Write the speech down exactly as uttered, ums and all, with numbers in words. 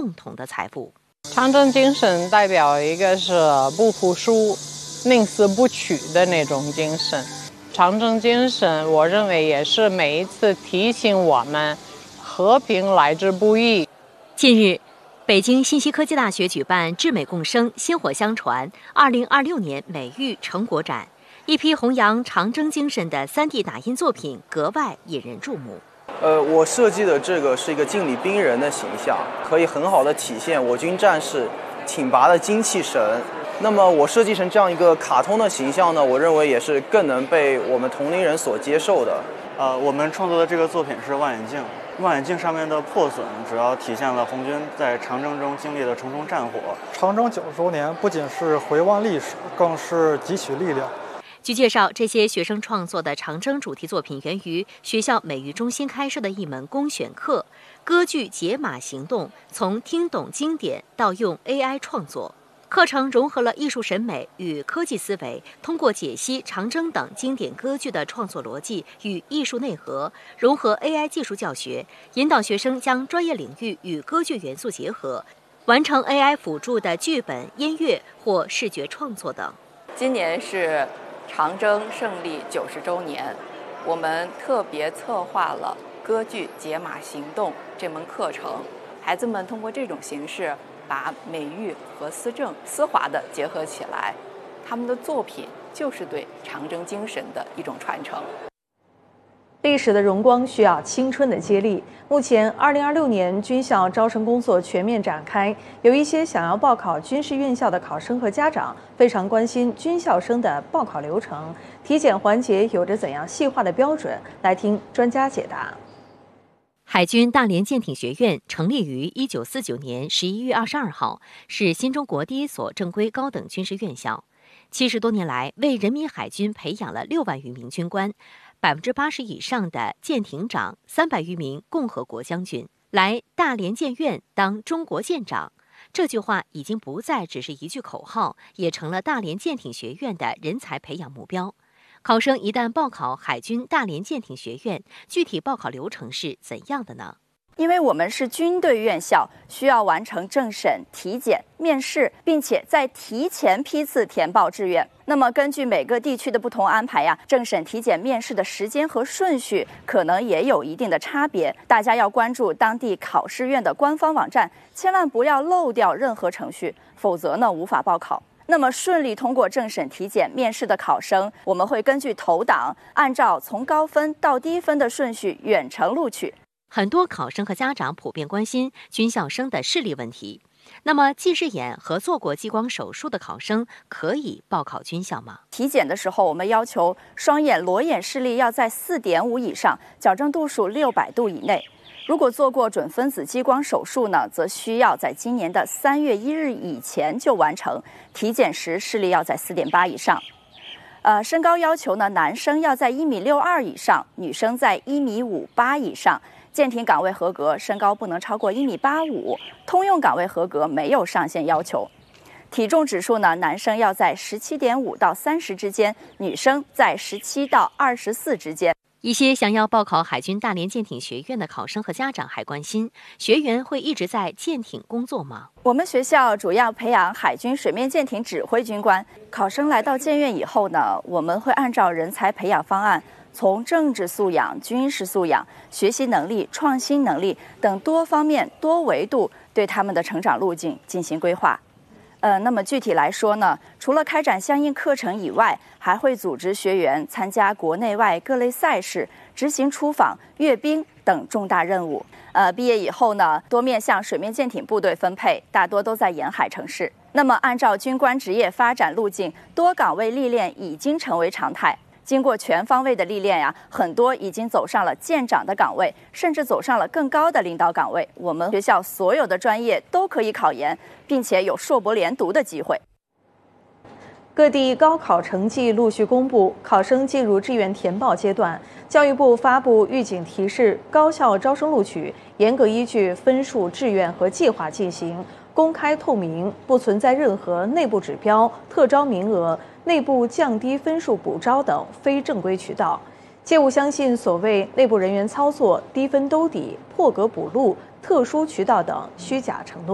共同的财富。 长征精神代表一个是不服输、宁死不屈的那种精神。长征精神，我认为也是每一次提醒我们，和平来之不易。 近日，北京信息科技大学举办“至美共生，薪火相传”二零二六年美育成果展，一批弘扬长征精神的 三 D 打印作品格外引人注目。 呃，我设计的这个是一个敬礼兵人的形象，可以很好的体现我军战士挺拔的精气神。那么我设计成这样一个卡通的形象呢，我认为也是更能被我们同龄人所接受的。 呃，我们创作的这个作品是望远镜，望远镜上面的破损主要体现了红军在长征中经历的重重战火。 长征九十周年不仅是回望历史，更是汲取力量。 据介绍，这些学生创作的长征主题作品源于学校美育中心开设的一门公选课——歌剧解码行动，从听懂经典到用 A I 创作。课程融合了艺术审美与科技思维，通过解析长征等经典歌剧的创作逻辑与艺术内核，融合 A I 技术教学，引导学生将专业领域与歌剧元素结合，完成 A I 辅助的剧本、音乐或视觉创作等。 今年是长征胜利九十周年，我们特别策划了歌剧解码行动这门课程，孩子们通过这种形式把美育和思政丝滑地结合起来，他们的作品就是对长征精神的一种传承。 历史的荣光需要青春的接力。目前，二零二六年军校招生工作全面展开，有一些想要报考军事院校的考生和家长非常关心军校生的报考流程，体检环节有着怎样细化的标准？来听专家解答。 海军大连舰艇学院成立于一九四九年十一月二十二号，是新中国第一所正规高等军事院校。七十多年来，为人民海军培养了六万余名军官，百分之八十以上的舰艇长，三百余名共和国将军来大连舰院当中国舰长。这句话已经不再只是一句口号，也成了大连舰艇学院的人才培养目标。考生一旦报考海军大连舰艇学院，具体报考流程是怎样的呢？ 因为我们是军队院校，需要完成政审、体检、面试，并且在提前批次填报志愿。那么根据每个地区的不同安排呀，政审、体检、面试的时间和顺序可能也有一定的差别。大家要关注当地考试院的官方网站，千万不要漏掉任何程序，否则呢无法报考。那么顺利通过政审、体检、面试的考生，我们会根据投档，按照从高分到低分的顺序远程录取。 很多考生和家长普遍关心军校生的视力问题。那么，近视眼和做过激光手术的考生可以报考军校吗？ 体检的时候，我们要求双眼裸眼视力要在 四点五 以上，矫正度数六百度以内。如果做过准分子激光手术呢，则需要在今年的三月一日以前就完成。体检时视力要在 四点八 以上。呃，身高要求呢，男生要在一米六二以上，女生在一米五八以上。舰艇岗位合格，身高不能超过一米八五；通用岗位合格，没有上限要求。体重指数呢，男生要在十七点五到三十之间，女生在十七到二十四之间。 一些想要报考海军大连舰艇学院的考生和家长还关心，学员会一直在舰艇工作吗？ 我们学校主要培养海军水面舰艇指挥军官。考生来到舰院以后呢，我们会按照人才培养方案，从政治素养、军事素养、学习能力、创新能力等多方面、多维度对他们的成长路径进行规划。呃，那么具体来说呢，除了开展相应课程以外，还会组织学员参加国内外各类赛事，执行出访、阅兵等重大任务。呃，毕业以后呢，多面向水面舰艇部队分配，大多都在沿海城市。那么，按照军官职业发展路径，多岗位历练已经成为常态。经过全方位的历练呀，很多已经走上了舰长的岗位，甚至走上了更高的领导岗位。我们学校所有的专业都可以考研，并且有硕博连读的机会。 各地高考成绩陆续公布，考生进入志愿填报阶段。教育部发布预警提示，高校招生录取严格依据分数、志愿和计划进行，公开透明，不存在任何内部指标、特招名额、内部降低分数补招等非正规渠道，切勿相信所谓内部人员操作、低分兜底、破格补录、特殊渠道等虚假承诺。